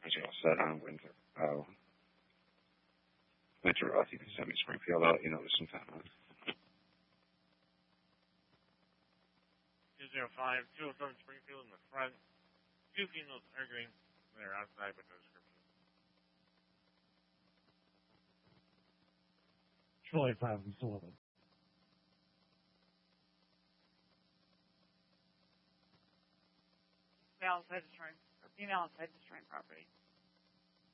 Is you all set on Winter? Winter, you can send me Springfield out. You know, there's some time on. 205, 207 Springfield in the front. Two females arguing. They're outside with no description. Troy 5 and 11. Female inside destroying property.